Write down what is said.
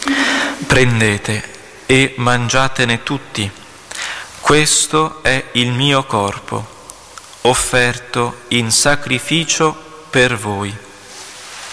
Prendete e mangiatene tutti. Questo è il mio corpo, offerto in sacrificio per voi.